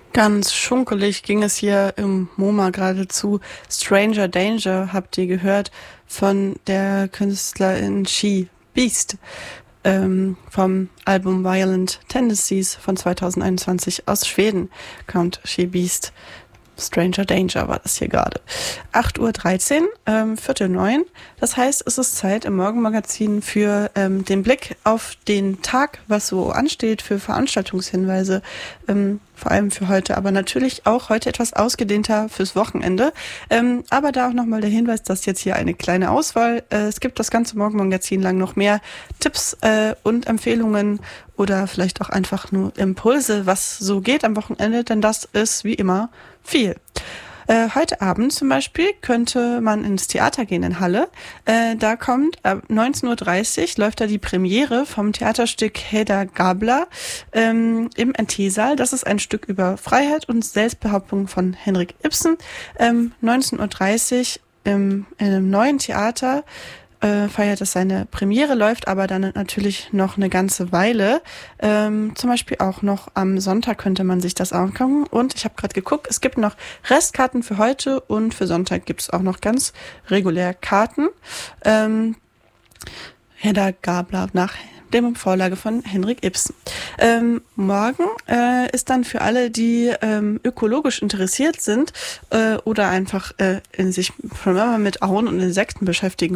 Ganz schunkelig ging es hier im MoMA geradezu. Stranger Danger habt ihr gehört von der Künstlerin She Beast vom Album Violent Tendencies von 2021 aus Schweden kommt She Beast. Stranger Danger war das hier gerade. 8:13 Uhr, Viertel 9. Das heißt, es ist Zeit im Morgenmagazin für den Blick auf den Tag, was so ansteht, für Veranstaltungshinweise, vor allem für heute, aber natürlich auch heute etwas ausgedehnter fürs Wochenende. Aber da auch nochmal der Hinweis, dass jetzt hier eine kleine Auswahl. Es gibt das ganze Morgenmagazin lang noch mehr Tipps und Empfehlungen oder vielleicht auch einfach nur Impulse, was so geht am Wochenende, denn das ist wie immer viel. Heute Abend zum Beispiel könnte man ins Theater gehen in Halle. Da kommt ab 19:30 Uhr läuft da die Premiere vom Theaterstück Hedda Gabler im NT-Saal. Das ist ein Stück über Freiheit und Selbstbehauptung von Henrik Ibsen. 19:30 Uhr in einem neuen Theater feiert es seine Premiere, läuft aber dann natürlich noch eine ganze Weile. Zum Beispiel auch noch am Sonntag könnte man sich das angucken. Und ich habe gerade geguckt, es gibt noch Restkarten für heute und für Sonntag gibt es auch noch ganz regulär Karten. Hedda Gabler nach dem Vorlage von Henrik Ibsen. Morgen ist dann für alle, die ökologisch interessiert sind oder einfach in sich schon immer mit Auen und Insekten beschäftigen